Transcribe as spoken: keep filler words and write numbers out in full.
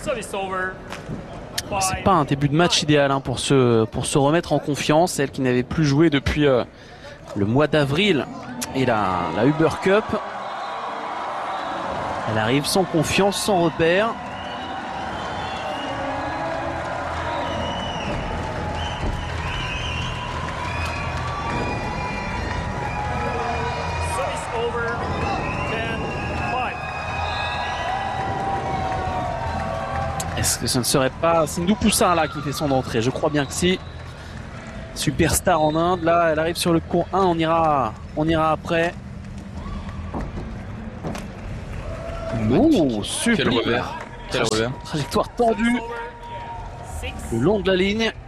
C'est pas un début de match idéal hein, pour, se, pour se remettre en confiance. Elle qui n'avait plus joué depuis euh, le mois d'avril et la, la Uber Cup. Elle arrive sans confiance, sans repère. Est-ce que ce ne serait pas Sindhu Poussin là qui fait son entrée? Je crois bien que si. Superstar en Inde, là elle arrive sur le cours un, on ira, on ira après. Oh, super. Quel revers. Quel revers. Trajectoire tendue le long de la ligne.